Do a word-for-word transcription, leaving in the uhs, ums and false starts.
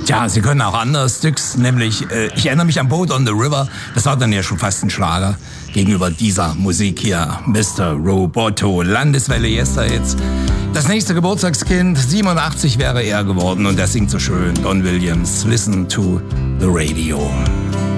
Tja, sie können auch andere Stücks, nämlich, äh, ich erinnere mich an Boat on the River, das war dann ja schon fast ein Schlager gegenüber dieser Musik hier. Mister Roboto, Landeswelle Yester jetzt. Das nächste Geburtstagskind, siebenundachtzig wäre er geworden und er singt so schön, Don Williams, Listen to the Radio.